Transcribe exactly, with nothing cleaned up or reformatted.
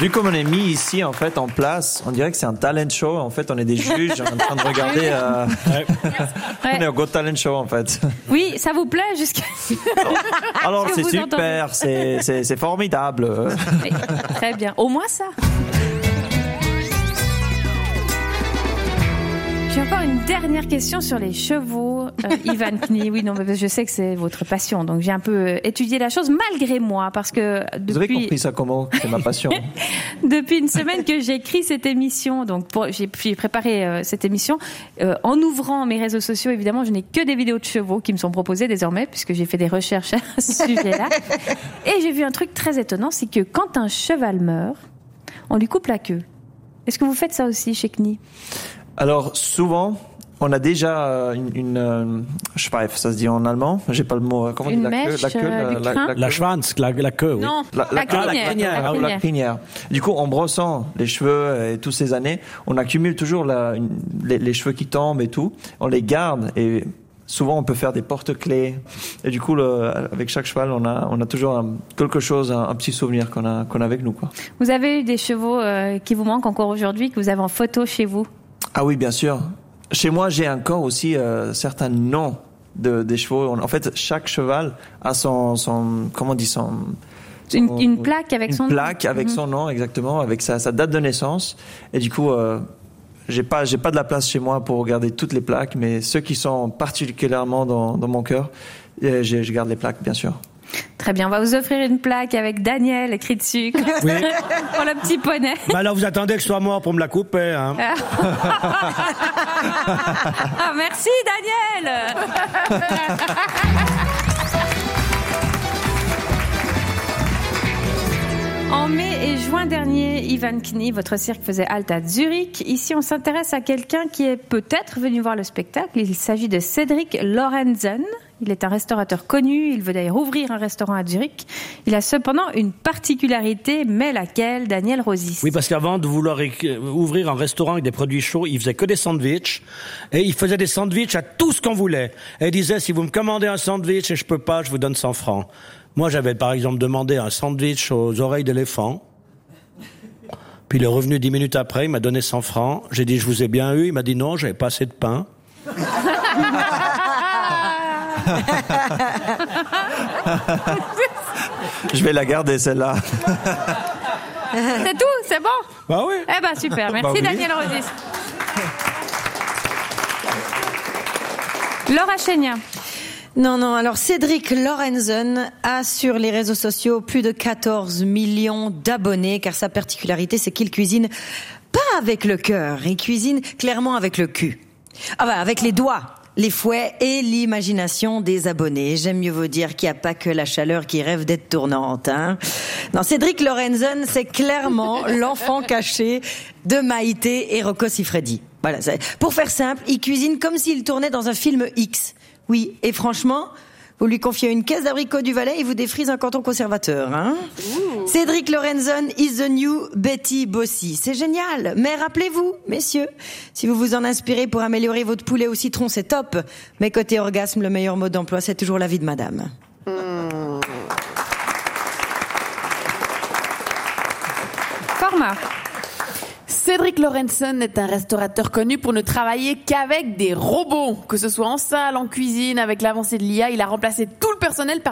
Vu comme on est mis ici, en fait, en place, on dirait que c'est un talent show. En fait, on est des juges en train de regarder. Euh... Ouais. On est au Got Talent Show, en fait. Oui, ça vous plaît jusqu'à... Alors, Que c'est vous super, c'est, c'est, c'est formidable. Oui, très bien. Au moins ça. J'ai encore une dernière question sur les chevaux. Euh, Ivan Knie, oui, non, mais je sais que c'est votre passion, donc j'ai un peu euh, étudié la chose malgré moi, parce que depuis... Vous avez compris ça comment? C'est ma passion. Depuis une semaine que j'écris cette émission, donc pour, j'ai, j'ai préparé euh, cette émission, euh, en ouvrant mes réseaux sociaux, évidemment, je n'ai que des vidéos de chevaux qui me sont proposées désormais, puisque j'ai fait des recherches à ce sujet-là. Et j'ai vu un truc très étonnant, c'est que quand un cheval meurt, on lui coupe la queue. Est-ce que vous faites ça aussi chez Knie? Alors, souvent, on a déjà une, une euh, je sais pas, ça se dit en allemand, j'ai pas le mot, comment Une on dit la mèche, queue, la queue, euh, la, du la, crin la, La schwanz, la, la queue, oui. Non, La, la, la, crinière. la crinière, La ah, crinière. la crinière. Du coup, en brossant les cheveux et tous ces années, on accumule toujours la, une, les, les cheveux qui tombent et tout. On les garde et souvent on peut faire des porte-clés. Et du coup, le, avec chaque cheval, on a, on a toujours un, quelque chose, un, un petit souvenir qu'on a, qu'on a avec nous, quoi. Vous avez eu des chevaux euh, qui vous manquent encore aujourd'hui, que vous avez en photo chez vous? Ah oui, bien sûr. Chez moi, j'ai encore aussi euh, certains noms de des chevaux. En fait, chaque cheval a son, son comment on dit son Une, une plaque avec une son plaque nom. avec Mm-hmm. son nom, exactement, avec sa, sa date de naissance. Et du coup, euh, j'ai pas j'ai pas de la place chez moi pour regarder toutes les plaques, mais ceux qui sont particulièrement dans dans mon cœur, je, je garde les plaques, bien sûr. Très bien, on va vous offrir une plaque avec Daniel écrit dessus Oui. pour le petit poney. Bah alors vous attendez que je sois mort pour me la couper, hein. Ah, merci Daniel. En mai et juin dernier, Ivan Knie, votre cirque faisait halte à Zurich. Ici, on s'intéresse à quelqu'un qui est peut-être venu voir le spectacle. Il s'agit de Cédric Lorenzen. Il est un restaurateur connu. Il veut d'ailleurs ouvrir un restaurant à Zurich. Il a cependant une particularité, mais laquelle, Daniel Rosis? Oui, parce qu'avant de vouloir éc- ouvrir un restaurant avec des produits chauds, il faisait que des sandwichs. Et il faisait des sandwichs à tout ce qu'on voulait. Et il disait, si vous me commandez un sandwich et je peux pas, je vous donne cent francs. Moi, j'avais par exemple demandé un sandwich aux oreilles d'éléphant. Puis il est revenu dix minutes après, il m'a donné cent francs. J'ai dit, je vous ai bien eu. Il m'a dit, non, j'avais pas assez de pain. Je vais la garder, celle-là. C'est tout, c'est bon? Bah oui. Eh ben super, merci Bah oui. Daniel Rosis. Laura Chénia. Non, non, alors Cédric Lorenzen a sur les réseaux sociaux plus de quatorze millions d'abonnés, car sa particularité, c'est qu'il cuisine pas avec le cœur, il cuisine clairement avec le cul. Ah bah, avec les doigts, les fouets et l'imagination des abonnés. J'aime mieux vous dire qu'il n'y a pas que la chaleur qui rêve d'être tournante, hein. Non, Cédric Lorenzen, c'est clairement l'enfant caché de Maïté et Rocco Siffredi. Voilà, c'est... Pour faire simple, il cuisine comme s'il tournait dans un film X. Oui, et franchement, vous lui confiez une caisse d'abricots du Valais et vous défrise un canton conservateur, hein. Cédric Lorenzen is the new Betty Bossy. C'est génial. Mais rappelez-vous, messieurs, si vous vous en inspirez pour améliorer votre poulet au citron, c'est top. Mais côté orgasme, le meilleur mot d'emploi, c'est toujours la vie de madame. Format. Cédric Lorenzen est un restaurateur connu pour ne travailler qu'avec des robots. Que ce soit en salle, en cuisine, avec l'avancée de l'I A, il a remplacé tout le personnel par